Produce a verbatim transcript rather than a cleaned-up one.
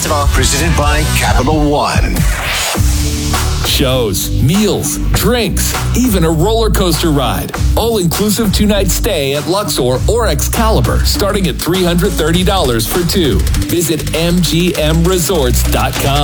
Presented by Capital One. Shows, meals, drinks, even a roller coaster ride. All-inclusive two-night stay at Luxor or Excalibur, starting at three hundred thirty dollars for two. Visit M G M resorts dot com.